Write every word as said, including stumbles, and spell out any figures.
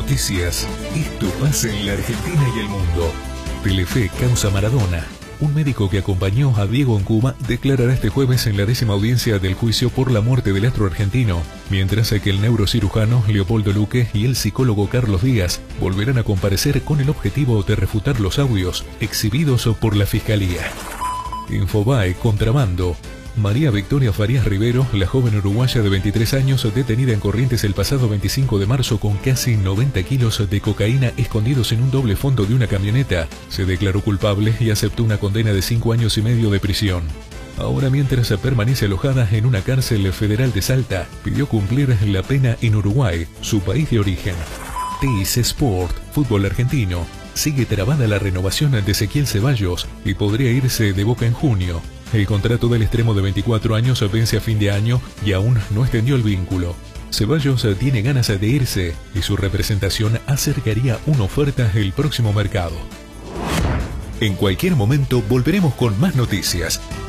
Noticias. Esto pasa en la Argentina y el mundo. Telefe causa Maradona. Un médico que acompañó a Diego en Cuba declarará este jueves en la décima audiencia del juicio por la muerte del astro argentino, mientras que el neurocirujano Leopoldo Luque y el psicólogo Carlos Díaz volverán a comparecer con el objetivo de refutar los audios exhibidos por la Fiscalía. Infobae, contrabando. María Victoria Farías Rivero, la joven uruguaya de veintitrés años detenida en Corrientes el pasado veinticinco de marzo con casi noventa kilos de cocaína escondidos en un doble fondo de una camioneta, se declaró culpable y aceptó una condena de cinco años y medio de prisión. Ahora, mientras permanece alojada en una cárcel federal de Salta, pidió cumplir la pena en Uruguay, su país de origen. Teis Sport, fútbol argentino. Sigue trabada la renovación de Ezequiel Ceballos y podría irse de Boca en junio. El contrato del extremo de veinticuatro años vence a fin de año y aún no extendió el vínculo. Ceballos tiene ganas de irse y su representación acercaría una oferta el próximo mercado. En cualquier momento volveremos con más noticias.